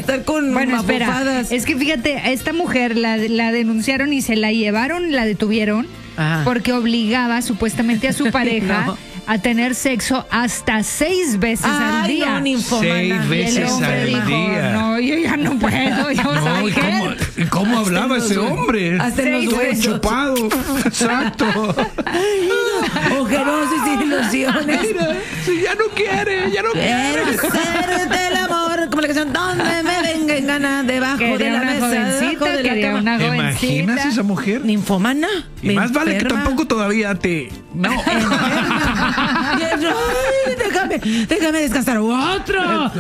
estar con espera, es que fíjate, a esta mujer la denunciaron y se la llevaron, la detuvieron, porque obligaba supuestamente a su pareja a tener sexo hasta 6 veces al día. No, ninfomana. 6 veces al día. No, yo ya no puedo. ¿Cómo hablaba ese hombre? Hasta en los huesos. Chupado. Exacto. Ojeroso y sin ilusiones. Mira, si ya no quiere. Quiero hacerte el amor, como la canción donde me venga en gana, debajo de la mesa, debajo de la cama. ¿Te imaginas esa mujer? Ninfomana. Y más vale que tampoco todavía no. Déjame descansar otro.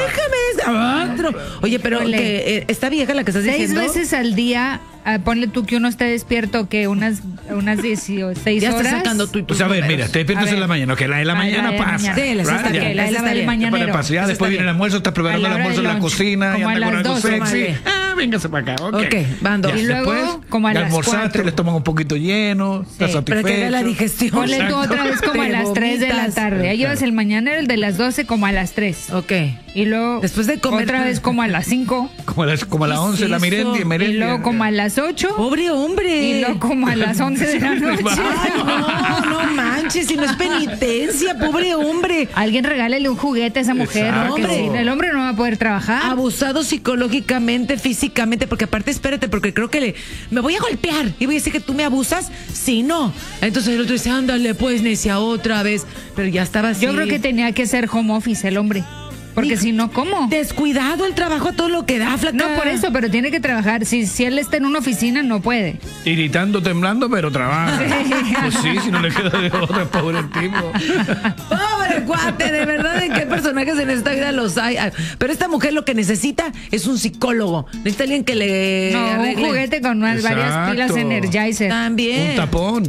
Oye, pero que esta vieja la que estás 6 diciendo. 6 veces al día. Ponle tú que uno esté despierto que unas 16 horas. Ya estás sacando tú. Pues a ver, mira, te despiertas en la mañana, que la de la mañana pasa. Sí, la del mañanero. Ya después viene el almuerzo, estás preparando el almuerzo en la cocina, como y anda con algo 2, sexy. Véngase para acá, ok, van 2. Y luego, como a las 4. Almorzaste, les toman un poquito lleno, estás satisfecho. Para que haga la digestión. Ponle tú otra vez como a las 3 de la tarde. Ahí llevas el mañanero, el de las 12 como a las 3. Ok. Y luego después de comer otra vez como a las 5. Como a las 11, la merendia. Y luego como a las 8. Pobre hombre. Y luego como a las 11 de la noche. Ay, no manches, si no es penitencia, pobre hombre. Alguien regálele un juguete a esa mujer. Porque el hombre no va a poder trabajar. Abusado psicológicamente, físicamente, porque aparte, espérate, porque creo que me voy a golpear y voy a decir que tú me abusas. Sí, no. Entonces el otro dice, ándale, pues, necia, otra vez. Pero ya estaba así. Yo creo que tenía que ser home office el hombre. Porque si no, ¿cómo? Descuidado el trabajo a todo lo que da, flaca. No, por eso, pero tiene que trabajar. Si él está en una oficina, no puede. Irritando, temblando, pero trabaja. Pues sí, si no le queda de otra, pobre tipo. Pobre cuate, de verdad, ¿en qué personajes en esta vida los hay? Pero esta mujer lo que necesita es un psicólogo. Necesita alguien que le arregle. Un juguete con varias pilas Energizer. También. Un tapón.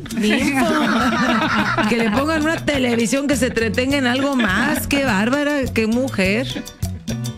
Que le pongan una televisión que se entretenga en algo más. Qué bárbara, qué mujer.